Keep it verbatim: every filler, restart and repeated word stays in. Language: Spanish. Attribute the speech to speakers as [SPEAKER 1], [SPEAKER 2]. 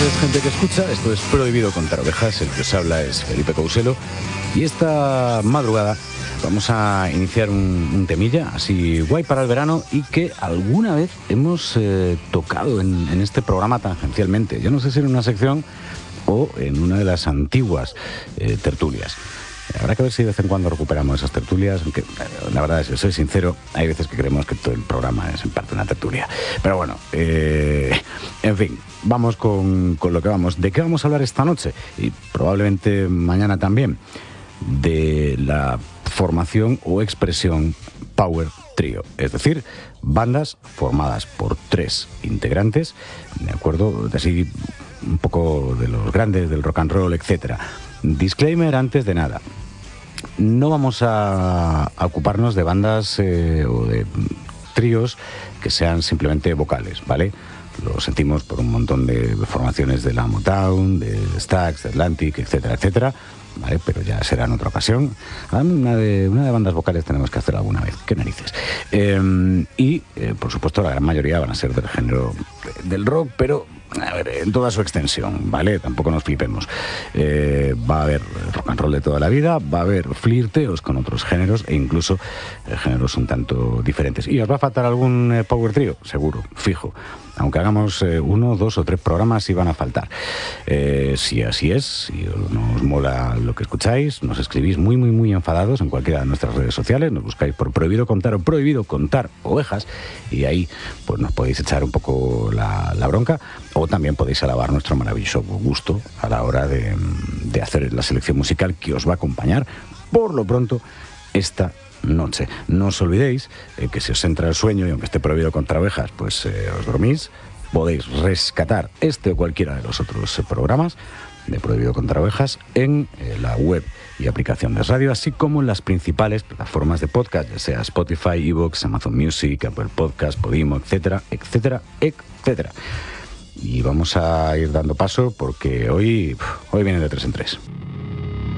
[SPEAKER 1] noches, gente que escucha. Esto es Prohibido Contar Ovejas. El que os habla es Felipe Couselo. Y esta madrugada vamos a iniciar un, un temilla así guay para el verano y que alguna vez hemos eh, tocado en, en este programa tangencialmente. Yo no sé si en una sección o en una de las antiguas eh, tertulias. Habrá que ver si de vez en cuando recuperamos esas tertulias, aunque la verdad es que soy sincero, hay veces que creemos que todo el programa es en parte una tertulia. Pero bueno, eh, en fin, vamos con, con lo que vamos. ¿De qué vamos a hablar esta noche? Y probablemente mañana también. De la formación o expresión Power Trio, es decir, bandas formadas por tres integrantes, de acuerdo, así un poco de los grandes del rock and roll, etcétera. Disclaimer antes de nada. No vamos a, a ocuparnos de bandas eh, o de tríos que sean simplemente vocales, ¿vale? Lo sentimos por un montón de formaciones de la Motown, de Stax, de Atlantic, etcétera, etcétera, ¿vale? Pero ya será en otra ocasión. Una de, una de bandas vocales tenemos que hacer alguna vez. ¿Qué narices? Eh, y, eh, por supuesto, la gran mayoría van a ser del género del rock, pero a ver, en toda su extensión, ¿vale? Tampoco nos flipemos. Eh, va a haber rock and roll de toda la vida, va a haber flirteos con otros géneros e incluso eh, géneros un tanto diferentes. ¿Y os va a faltar algún eh, power trio? Seguro, fijo. Aunque hagamos eh, uno, dos o tres programas, sí van a faltar. Eh, si así es, si nos mola lo que escucháis, nos escribís muy, muy, muy enfadados en cualquiera de nuestras redes sociales, nos buscáis por Prohibido Contar o Prohibido Contar Ovejas y ahí pues nos podéis echar un poco la, la bronca, o también podéis alabar nuestro maravilloso gusto a la hora de, de hacer la selección musical que os va a acompañar por lo pronto esta noche. No os olvidéis eh, que si os entra el sueño y aunque esté prohibido contra ovejas, pues eh, os dormís, podéis rescatar este o cualquiera de los otros eh, programas de Prohibido Contra Ovejas en eh, la web y aplicación de radio, así como en las principales plataformas de podcast, ya sea Spotify, iVoox, Amazon Music, Apple Podcast, Podimo, etcétera, etcétera, etcétera. Y vamos a ir dando paso porque hoy, hoy viene de tres en tres.